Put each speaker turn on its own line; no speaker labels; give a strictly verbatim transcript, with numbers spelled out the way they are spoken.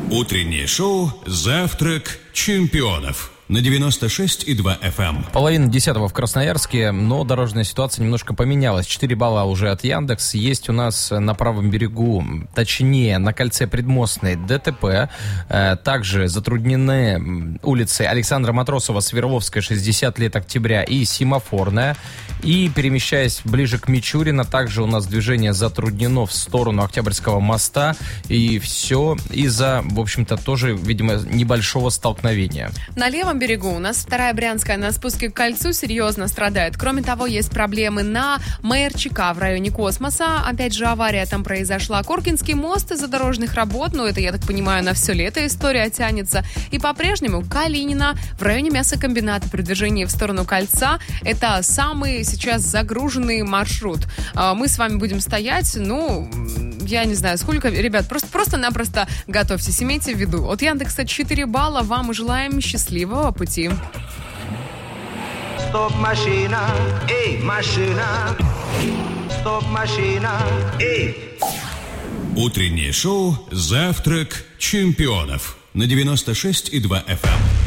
Утреннее шоу «Завтрак чемпионов» на девяносто шесть и два эф эм.
Половина десятого в Красноярске, но дорожная ситуация немножко поменялась. четыре балла уже от Яндекс. Есть у нас на правом берегу, точнее, на кольце Предмостной ДТП. Также затруднены улицы Александра Матросова, Свердловская, шестьдесят лет октября и Семафорная. И перемещаясь ближе к Мичурина, также у нас движение затруднено в сторону Октябрьского моста. И все из-за, в общем-то, тоже, видимо, небольшого столкновения.
На левом берегу у нас вторая Брянская на спуске к кольцу серьезно страдает. Кроме того, есть проблемы на МРЧК в районе Космоса. Опять же, авария там произошла. Коркинский мост из-за дорожных работ. Ну, это, я так понимаю, на все лето история тянется. И по-прежнему Калинина в районе мясокомбината при движении в сторону кольца. Это самый сейчас загруженный маршрут. Мы с вами будем стоять, ну... Я не знаю, сколько, ребят, просто, просто-напросто готовьтесь, имейте в виду. От Яндекса четыре балла, вам и желаем счастливого пути.
Стоп, машина, эй, машина, стоп, машина, эй.
Утреннее шоу «Завтрак чемпионов» на девяносто шесть и два эф эм.